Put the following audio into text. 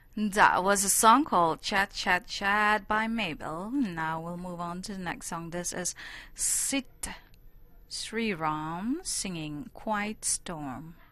That was a song called Chat Chat Chat by Mabel. Now we'll move on to the next song. This is Sit Sriram singing Quiet Storm.